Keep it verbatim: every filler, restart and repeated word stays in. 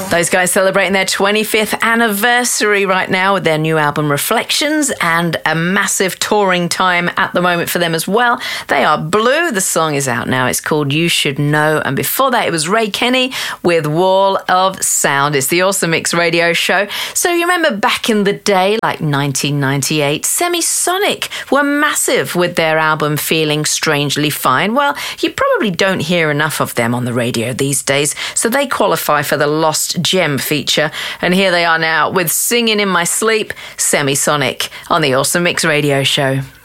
Those guys celebrating their twenty-fifth anniversary right now with their new album Reflections, and a massive touring time at the moment for them as well. They are Blue. The song is out now. It's called You Should Know. And before that, it was Ray Kenny with Wall of Sound. It's the Awesome Mix Radio Show. So you remember back in the day, like nineteen ninety-eight, Semisonic were massive with their album Feeling Strangely Fine. Well, you probably don't hear enough of them on the radio these days, so they qualify for the Lost Gem feature. And here they are now with Singing in My Sleep, Semisonic, on the Awesome Mix Radio Show.